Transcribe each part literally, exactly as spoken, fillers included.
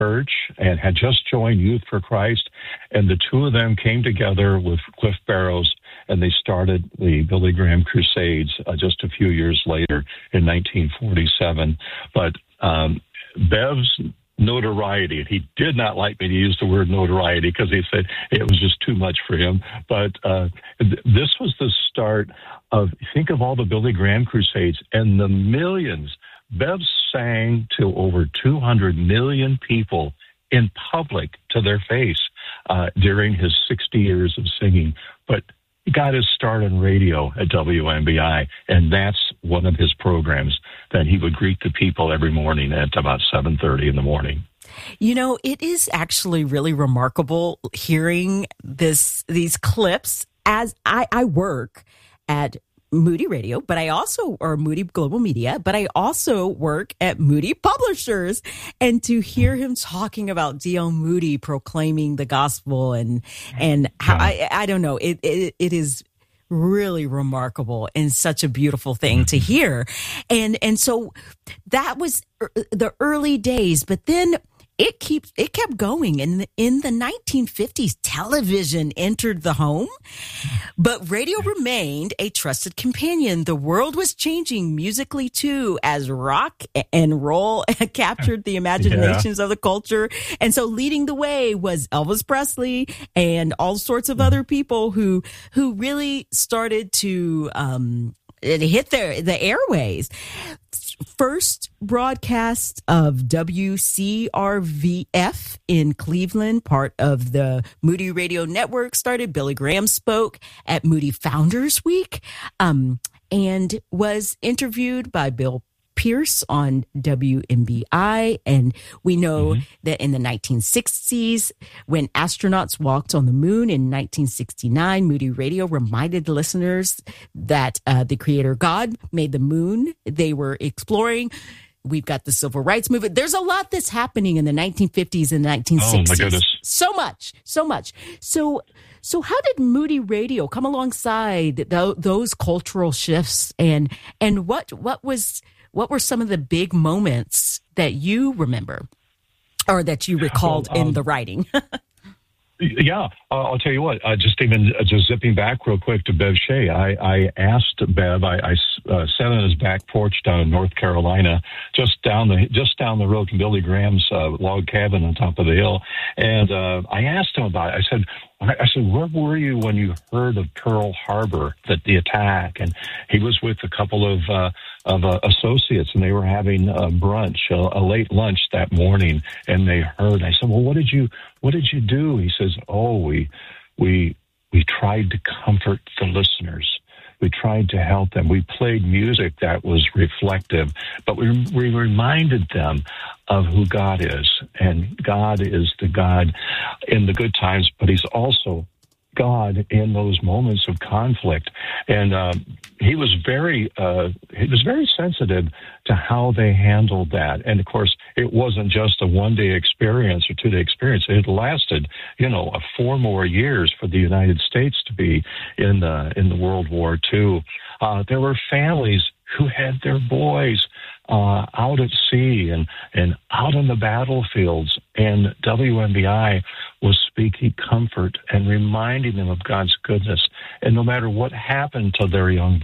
church and had just joined Youth for Christ. And the two of them came together with Cliff Barrows, and they started the Billy Graham Crusades uh, just a few years later in nineteen forty-seven. But um, Bev's notoriety, he did not like me to use the word notoriety because he said it was just too much for him. But uh, th- this was the start of, think of all the Billy Graham Crusades and the millions. Bev sang to over two hundred million people in public to their face uh, during his sixty years of singing. But he got his start on radio at W M B I, and that's one of his programs that he would greet the people every morning at about seven thirty in the morning. You know, it is actually really remarkable hearing this these clips as I, I work at Moody Radio, but I also, or Moody Global Media, but I also work at Moody Publishers. And to hear him talking about D L Moody proclaiming the gospel and, and how, I, I don't know, it, it, it is really remarkable and such a beautiful thing to hear. And, and so that was the early days, but then It keeps it kept going, and in the nineteen fifties, television entered the home, but radio remained a trusted companion. The world was changing musically too, as rock and roll captured the imaginations yeah. of the culture, and so leading the way was Elvis Presley and all sorts of other people who who really started to um, hit their the airways. First broadcast of W C R V F in Cleveland, part of the Moody Radio Network, started. Billy Graham spoke at Moody Founders Week um, and was interviewed by Bill Pierce on W M B I. And we know mm-hmm. that in the nineteen sixties, when astronauts walked on the moon in nineteen sixty-nine, Moody Radio reminded listeners that uh, the creator God made the moon they were exploring. We've got the civil rights movement. There's a lot that's happening in the nineteen fifties and nineteen sixties. Oh, my goodness. So much, so much. So, so how did Moody Radio come alongside th- those cultural shifts? And, and what, what was... What were some of the big moments that you remember or that you recalled well, um, in the writing? yeah, uh, I'll tell you what, uh, just even uh, just zipping back real quick to Bev Shea, I, I asked Bev, I, I uh, sat on his back porch down in North Carolina, just down the just down the road from Billy Graham's uh, log cabin on top of the hill, and uh, I asked him about it. I said, I said, where were you when you heard of Pearl Harbor, that the attack? And he was with a couple of uh, of uh, associates, and they were having a brunch, a, a late lunch that morning, and they heard. I said, well, what did you what did you do? He says, oh, we we we tried to comfort the listeners. We tried to help them. We played music that was reflective, but we, we reminded them of who God is. And God is the God in the good times, but he's also God in those moments of conflict. And uh, he was very uh, he was very sensitive to how they handled that. And, of course, it wasn't just a one-day experience or two-day experience. It lasted, you know, four more years for the United States to be in the, in the World War Two. Uh, there were families who had their boys uh, out at sea and, and out on the battlefields. And W M B I was speaking comfort and reminding them of God's goodness. And no matter what happened to their young,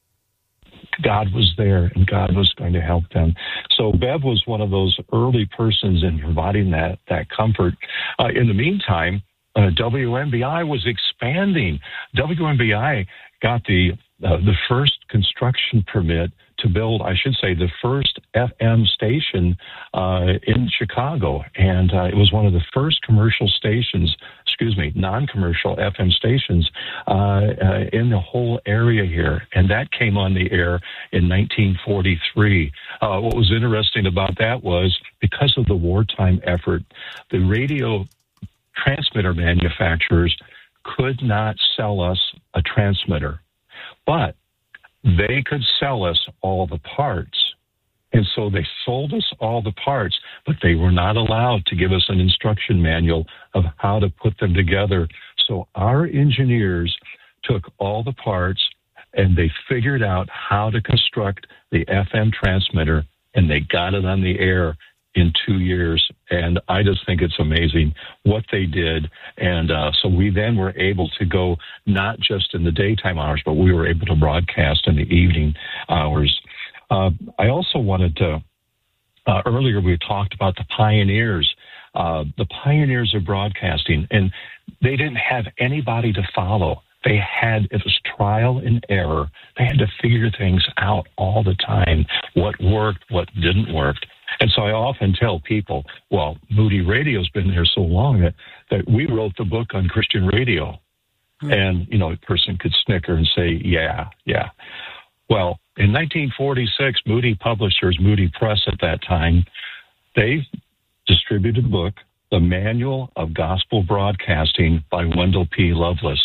God was there and God was going to help them. So Bev was one of those early persons in providing that, that comfort. Uh, in the meantime, uh, W M B I was expanding. W M B I got the uh, the first construction permit to build, I should say, the first F M station uh, in Chicago. And uh, it was one of the first commercial stations, excuse me, non-commercial F M stations uh, uh, in the whole area here. And that came on the air in nineteen forty-three. Uh, what was interesting about that was because of the wartime effort, the radio transmitter manufacturers could not sell us a transmitter, but they could sell us all the parts. And so they sold us all the parts, but they were not allowed to give us an instruction manual of how to put them together. So our engineers took all the parts and they figured out how to construct the F M transmitter, and they got it on the air in two years. And I just think it's amazing what they did. And uh, so we then were able to go not just in the daytime hours, but we were able to broadcast in the evening hours. Uh, I also wanted to, uh, earlier we talked about the pioneers, uh, the pioneers of broadcasting, and they didn't have anybody to follow. They had, it was trial and error. They had to figure things out all the time, what worked, what didn't work. And so I often tell people, well, Moody Radio's been there so long that, that we wrote the book on Christian radio. Mm-hmm. And, you know, a person could snicker and say, yeah, yeah. Well, in nineteen forty-six, Moody Publishers, Moody Press at that time, they distributed a book, The Manual of Gospel Broadcasting by Wendell P. Lovelace.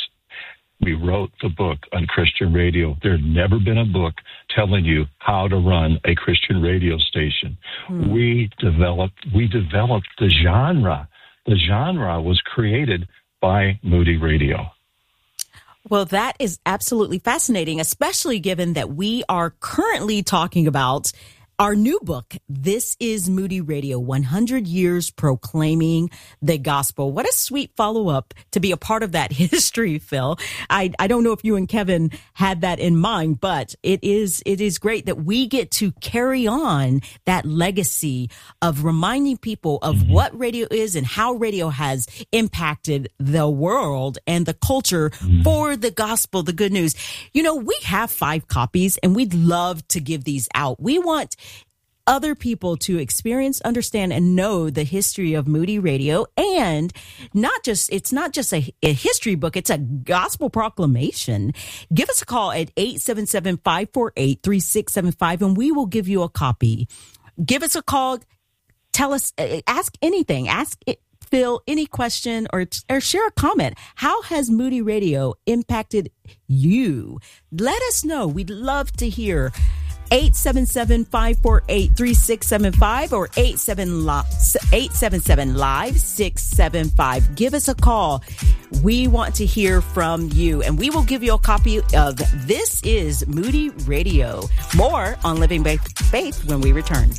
We wrote the book on Christian radio. There had never been a book telling you how to run a Christian radio station. Hmm. We developed, we developed the genre. The genre was created by Moody Radio. Well, that is absolutely fascinating, especially given that we are currently talking about our new book, This is Moody Radio, one hundred years Proclaiming the Gospel. What a sweet follow-up to be a part of that history, Phil. I, I don't know if you and Kevin had that in mind, but it is it is great that we get to carry on that legacy of reminding people of mm-hmm. what radio is and how radio has impacted the world and the culture mm-hmm. for the gospel, the good news. You know, we have five copies and we'd love to give these out. We want other people to experience, understand, and know the history of Moody Radio. And not just, it's not just a, a history book, it's a gospel proclamation. Give us a call at eight seven seven, five four eight, three six seven five and we will give you a copy. Give us a call. Tell us, ask anything. Ask it. Phil, any question or or share a comment. How has Moody Radio impacted you? Let us know. We'd love to hear. eight seven seven, five four eight, three six seven five or eight seven seven live six seven five. Give us a call. We want to hear from you, and we will give you a copy of This is Moody Radio. More on Living by Faith when we return.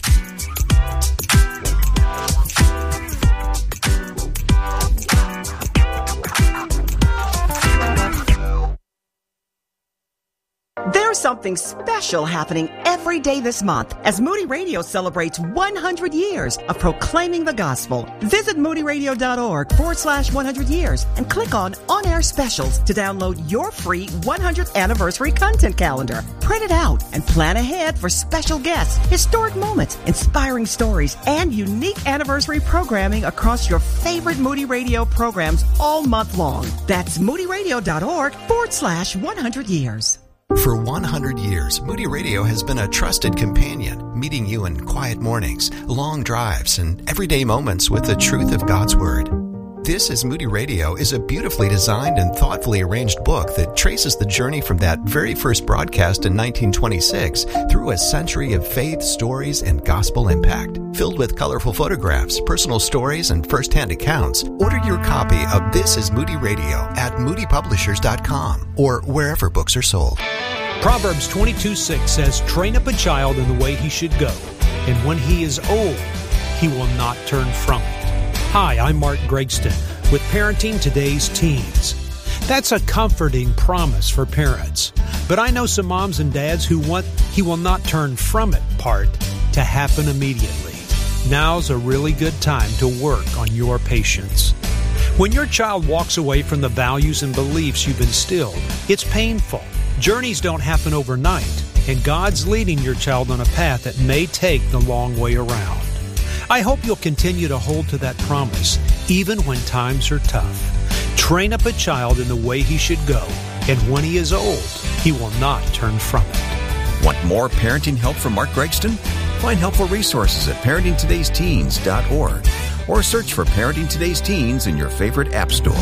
There's something special happening every day this month as Moody Radio celebrates one hundred years of proclaiming the gospel. Visit moodyradio.org forward slash 100 years and click on On-Air Specials to download your free one hundredth anniversary content calendar. Print it out and plan ahead for special guests, historic moments, inspiring stories, and unique anniversary programming across your favorite Moody Radio programs all month long. That's moodyradio.org forward slash 100 years. For one hundred years, Moody Radio has been a trusted companion, meeting you in quiet mornings, long drives, and everyday moments with the truth of God's Word. This is Moody Radio is a beautifully designed and thoughtfully arranged book that traces the journey from that very first broadcast in nineteen twenty-six through a century of faith, stories, and gospel impact. Filled with colorful photographs, personal stories, and first-hand accounts, order your copy of This is Moody Radio at moody publishers dot com or wherever books are sold. Proverbs twenty-two six says, "Train up a child in the way he should go, and when he is old, he will not turn from it." Hi, I'm Mark Gregston with Parenting Today's Teens. That's a comforting promise for parents. But I know some moms and dads who want "he will not turn from it" part to happen immediately. Now's a really good time to work on your patience. When your child walks away from the values and beliefs you've instilled, it's painful. Journeys don't happen overnight, and God's leading your child on a path that may take the long way around. I hope you'll continue to hold to that promise, even when times are tough. Train up a child in the way he should go, and when he is old, he will not turn from it. Want more parenting help from Mark Gregston? Find helpful resources at parenting todays teens dot org or search for Parenting Today's Teens in your favorite app store.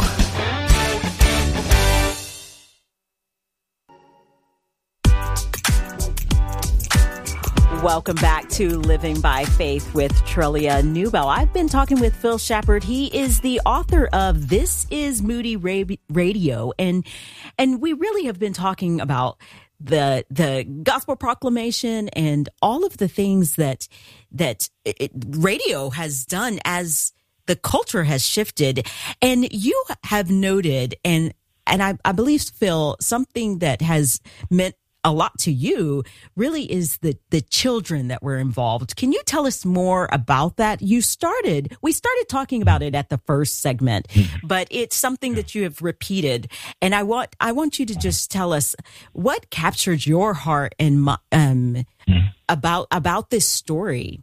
Welcome back to Living by Faith with Trillia Newbell. I've been talking with Phil Shepard. He is the author of This is Moody Radio, and and we really have been talking about the the gospel proclamation and all of the things that that it, radio has done as the culture has shifted. And you have noted, and and I, I believe, Phil, something that has meant a lot to you really is the the children that were involved. Can you tell us more about that? You started, we started talking about it at the first segment, but it's something that you have repeated. And I want, I want you to just tell us what captured your heart and um, about, about this story.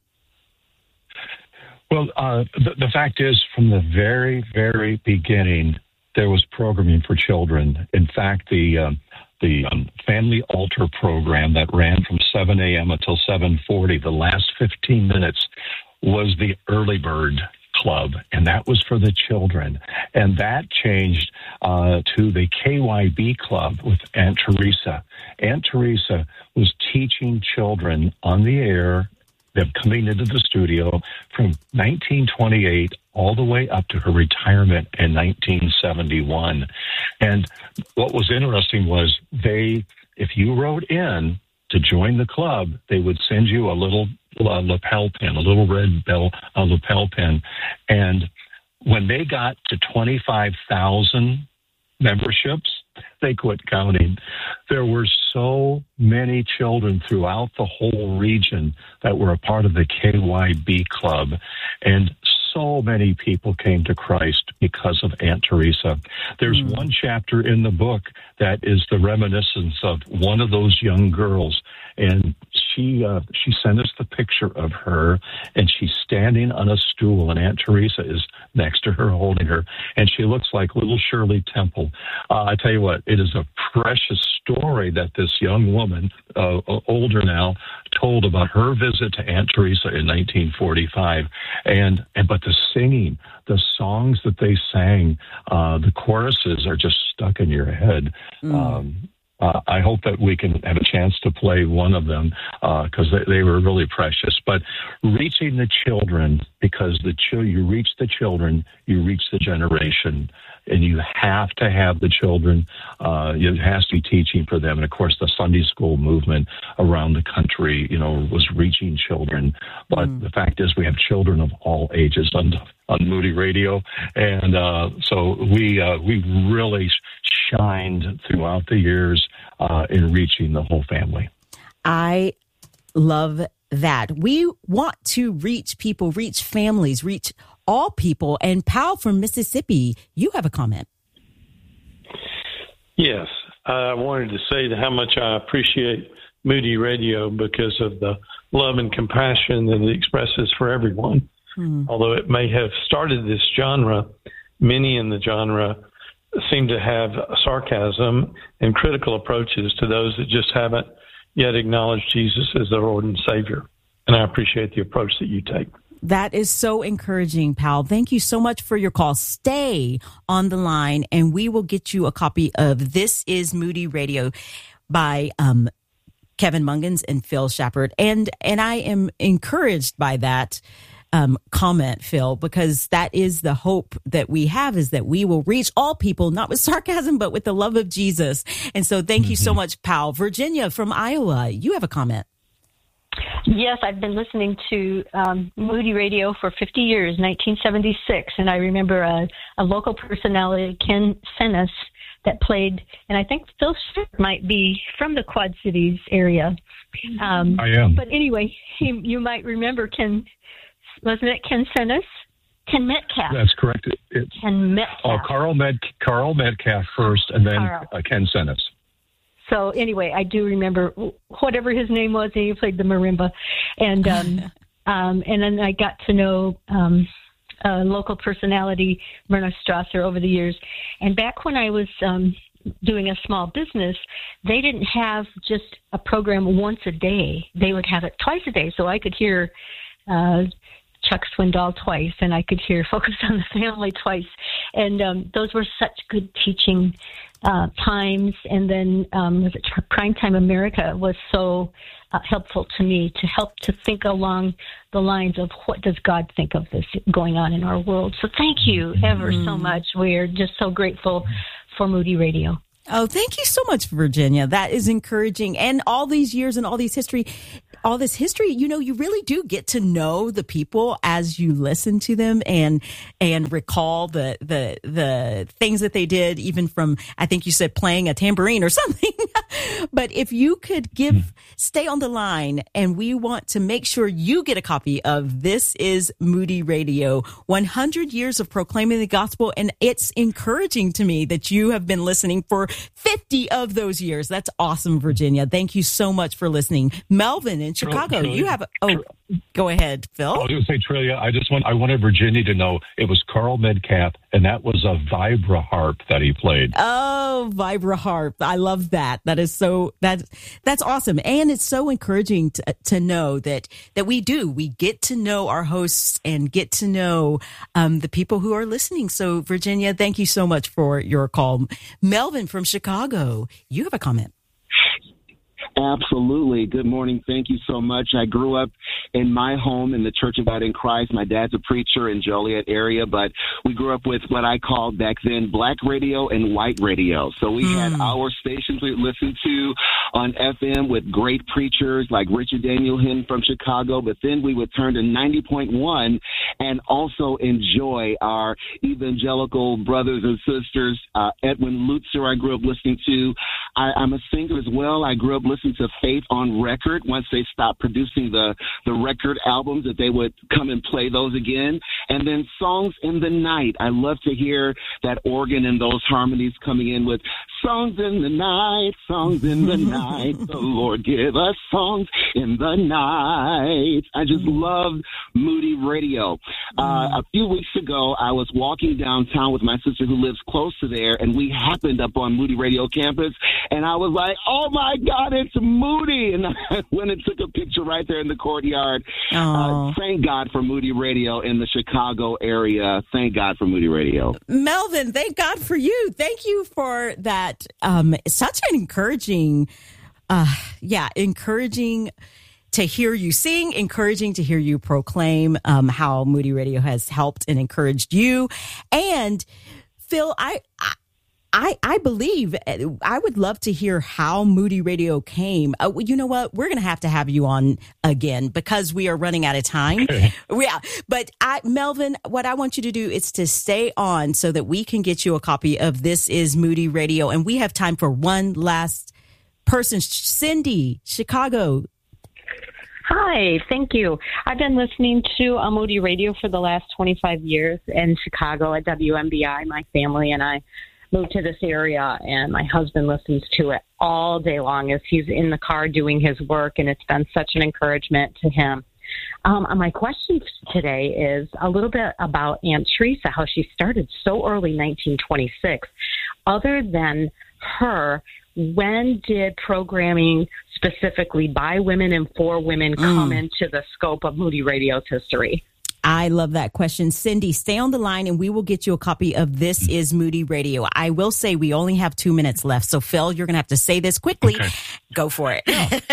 Well, uh, the, the fact is, from the very, very beginning, there was programming for children. In fact, the, um, the um, Family Altar program that ran from seven a.m. until seven forty, the last fifteen minutes, was the Early Bird Club, and that was for the children. And that changed uh, to the K Y B Club with Aunt Teresa. Aunt Teresa was teaching children on the air, them coming into the studio from nineteen twenty-eight all the way up to her retirement in nineteen seventy-one. And what was interesting was they, if you wrote in to join the club, they would send you a little uh, lapel pin, a little red bell uh, lapel pin. And when they got to twenty-five thousand memberships, they quit counting. There were so many children throughout the whole region that were a part of the K Y B Club, and so many people came to Christ because of Aunt Teresa. There's mm. one chapter in the book that is the reminiscence of one of those young girls, and she uh, she sent us the picture of her, and she's standing on a stool, and Aunt Teresa is next to her holding her, and she looks like little Shirley Temple. Uh, I tell you what, it is a precious story that this young woman, uh, older now, told about her visit to Aunt Teresa in nineteen forty-five. And, and but the singing, the songs that they sang, uh, the choruses are just stuck in your head. Mm. Um, uh, I hope that we can have a chance to play one of them because uh, they, they were really precious. But reaching the children, because the ch- you reach the children, you reach the generation. And you have to have the children. Uh, it has to be teaching for them. And, of course, the Sunday school movement around the country, you know, was reaching children. But mm. the fact is we have children of all ages on, on Moody Radio. And uh, so we uh, we really shined throughout the years uh, in reaching the whole family. I love that. We want to reach people, reach families, reach all people. And Powell from Mississippi, you have a comment. Yes, I wanted to say how much I appreciate Moody Radio because of the love and compassion that it expresses for everyone. Mm. Although it may have started this genre, many in the genre seem to have sarcasm and critical approaches to those that just haven't yet acknowledged Jesus as their Lord and Savior. And I appreciate the approach that you take. That is so encouraging, pal. Thank you so much for your call. Stay on the line, and we will get you a copy of This is Moody Radio by um, Kevin Mungans and Phil Shepard. And and I am encouraged by that um, comment, Phil, because that is the hope that we have, is that we will reach all people, not with sarcasm, but with the love of Jesus. And so thank mm-hmm. you so much, pal. Virginia from Iowa, you have a comment. Yes, I've been listening to um, Moody Radio for fifty years, nineteen seventy-six, and I remember a, a local personality, Ken Senes, that played, and I think Phil Shepard might be from the Quad Cities area. Um, I am. But anyway, he, you might remember Ken, wasn't it Ken Senes? Ken Metcalf. That's correct. It, it, Ken Metcalf. Oh, Carl, Med, Carl Metcalf first, and then uh, Ken Senes. So anyway, I do remember whatever his name was, and he played the marimba. And um, um, and then I got to know um, a local personality, Myrna Strasser, over the years. And back when I was um, doing a small business, they didn't have just a program once a day. They would have it twice a day, so I could hear uh, Chuck Swindoll twice, and I could hear Focus on the Family twice. And um, those were such good teaching uh, times. And then um, was it Primetime America was so uh, helpful to me to help to think along the lines of what does God think of this going on in our world. So thank you ever mm. so much. We are just so grateful for Moody Radio. Oh, thank you so much, Virginia. That is encouraging. And all these years and all these history, all this history, you know, you really do get to know the people as you listen to them and and recall the the the things that they did, even from, I think you said playing a tambourine or something. But if you could give, stay on the line, and we want to make sure you get a copy of This Is Moody Radio, one hundred years of proclaiming the gospel. And it's encouraging to me that you have been listening for fifty of those years. That's awesome, Virginia. Thank you so much for listening. Melvin in Chicago, Trillia, you have a, oh, go ahead, Phil. I was going to say, Trillia, I just want, I wanted Virginia to know it was Carl Metcalf, and that was a vibra harp that he played. Oh, vibra harp. I love that. That is so, that, that's awesome. And it's so encouraging to, to know that, that we do, we get to know our hosts and get to know um, the people who are listening. So Virginia, thank you so much for your call. Melvin from Chicago, you have a comment. Absolutely. Good morning. Thank you so much. I grew up in my home in the Church of God in Christ. My dad's a preacher in Joliet area, but we grew up with what I called back then black radio and white radio. So we mm. had our stations we listened to on F M with great preachers like Richard Daniel Hinn from Chicago, but then we would turn to ninety point one and also enjoy our evangelical brothers and sisters. Uh, Edwin Lutzer I grew up listening to. I, I'm a singer as well. I grew up listening to Faith on Record. Once they stopped producing the, the record albums, that they would come and play those again. And then Songs in the Night. I love to hear that organ and those harmonies coming in with songs in the night, songs in the night. The Lord give us songs in the night. I just love Moody Radio. Uh, a few weeks ago, I was walking downtown with my sister who lives close to there, and we happened up on Moody Radio campus, and I was like, oh my God, it's Moody. And I went and took a picture right there in the courtyard. Uh, thank God for Moody Radio in the Chicago area. Thank God for Moody Radio. Melvin, thank God for you. Thank you for that. Um, such an encouraging, uh, yeah, encouraging to hear you sing, encouraging to hear you proclaim um, how Moody Radio has helped and encouraged you. And Phil, I, I I, I believe I would love to hear how Moody Radio came. Uh, you know what? We're going to have to have you on again because we are running out of time. Yeah. But I, Melvin, what I want you to do is to stay on so that we can get you a copy of This Is Moody Radio. And we have time for one last person. Cindy, Chicago. Hi, thank you. I've been listening to uh, Moody Radio for the last twenty-five years in Chicago at W M B I. My family and I moved to this area, and my husband listens to it all day long as he's in the car doing his work, and it's been such an encouragement to him. Um, my question today is a little bit about Aunt Teresa, how she started so early, nineteen twenty-six. Other than her, when did programming specifically by women and for women come mm. into the scope of Moody Radio's history? I love that question. Cindy, stay on the line and we will get you a copy of This Is Moody Radio. I will say we only have two minutes left. So, Phil, you're going to have to say this quickly. Okay. Go for it.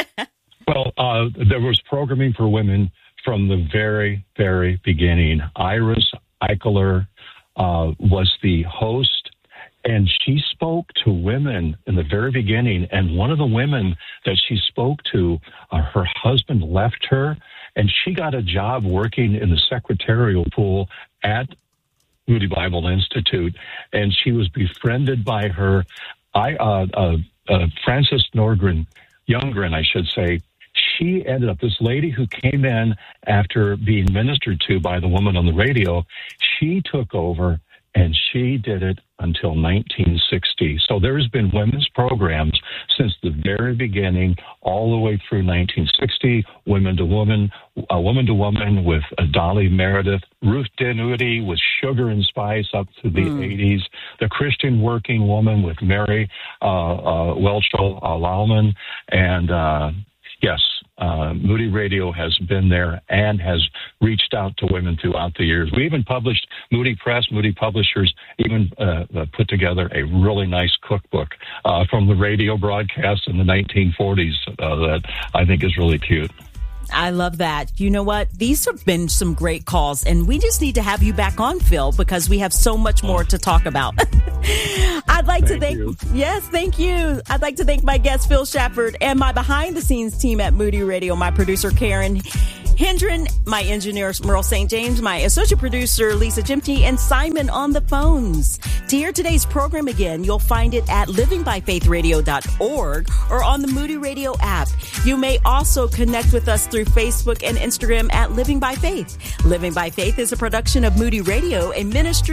Well, uh, there was programming for women from the very, very beginning. Iris Eichler uh, was the host, and she spoke to women in the very beginning. And one of the women that she spoke to, uh, her husband left her, and she got a job working in the secretarial pool at Moody Bible Institute, and she was befriended by her, I, uh, uh, uh, Frances Norgren, Youngren, I should say. She ended up, this lady who came in after being ministered to by the woman on the radio, she took over, and she did it until nineteen sixty. So there's been women's programs since the very beginning, all the way through nineteen sixty, Women to Woman, uh, Woman to Woman with uh, Dolly Meredith, Ruth Dinwiddie with Sugar and Spice up to the mm. eighties, The Christian Working Woman with Mary uh, uh, Welchel uh, Lauman, and uh, yes, uh, Moody Radio has been there and has reached out to women throughout the years. We even published, Moody Press, Moody Publishers, even uh, uh, put together a really nice cookbook uh, from the radio broadcasts in the nineteen forties uh, that I think is really cute. I love that. You know what? These have been some great calls, and we just need to have you back on, Phil, because we have so much more to talk about. I'd like Thank to thank, you. yes, thank you. I'd like to thank my guest, Phil Shepard, and my behind the scenes team at Moody Radio, my producer, Karen Hendren, my engineer, Merle Saint James, my associate producer, Lisa Jimty, and Simon on the phones. To hear today's program again, you'll find it at living by faith radio dot org or on the Moody Radio app. You may also connect with us through Facebook and Instagram at Living by Faith. Living by Faith is a production of Moody Radio, a ministry